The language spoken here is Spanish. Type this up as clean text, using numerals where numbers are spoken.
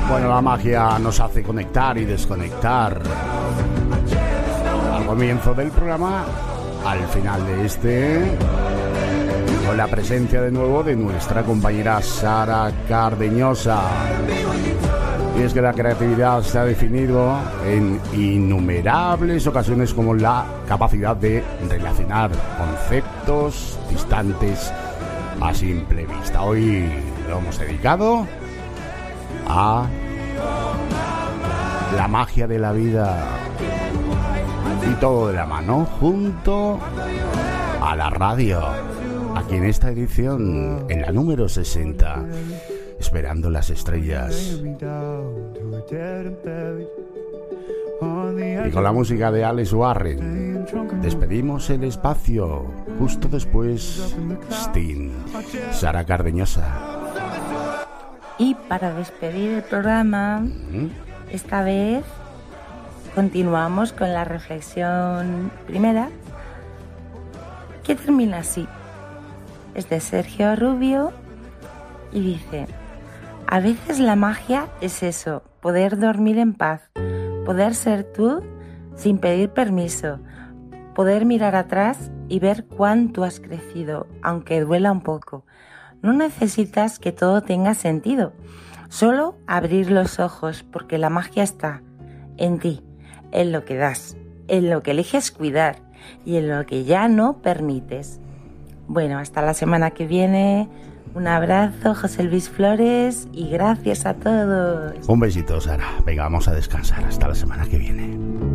Bueno, la magia nos hace conectar y desconectar. Al comienzo del programa, al final de este, con la presencia de nuevo de nuestra compañera Sara Cardeñosa. Y es que la creatividad se ha definido en innumerables ocasiones como la capacidad de relacionar conceptos distantes a simple vista. Hoy lo hemos dedicado a la magia de la vida y todo de la mano junto a la radio. Aquí en esta edición, en la número 60, esperando las estrellas. Y con la música de Alex Warren despedimos el espacio. Justo después, Sting, Sara Cardeñosa. Y para despedir el programa, esta vez continuamos con la reflexión primera, que termina así. Es de Sergio Rubio y dice: a veces la magia es eso, poder dormir en paz, poder ser tú sin pedir permiso, poder mirar atrás y ver cuánto has crecido, aunque duela un poco. No necesitas que todo tenga sentido, solo abrir los ojos, porque la magia está en ti, en lo que das, en lo que eliges cuidar y en lo que ya no permites. Bueno, hasta la semana que viene. Un abrazo, José Luis Flores, y gracias a todos. Un besito, Sara. Venga, vamos a descansar. Hasta la semana que viene.